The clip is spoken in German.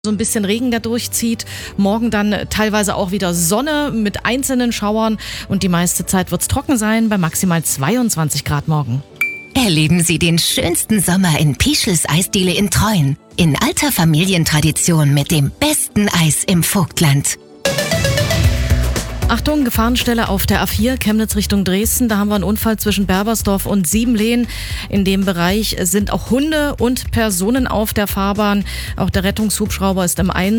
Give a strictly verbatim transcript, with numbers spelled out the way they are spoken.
So ein bisschen Regen, der durchzieht. Morgen dann teilweise auch wieder Sonne mit einzelnen Schauern und die meiste Zeit wird es trocken sein, bei maximal zweiundzwanzig Grad morgen. Erleben Sie den schönsten Sommer in Pischels Eisdiele in Treuen. In alter Familientradition mit dem besten Eis im Vogtland. Achtung, Gefahrenstelle auf der A vier, Chemnitz Richtung Dresden. Da haben wir einen Unfall zwischen Berbersdorf und Siebenlehen. In dem Bereich sind auch Hunde und Personen auf der Fahrbahn. Auch der Rettungshubschrauber ist im Einsatz.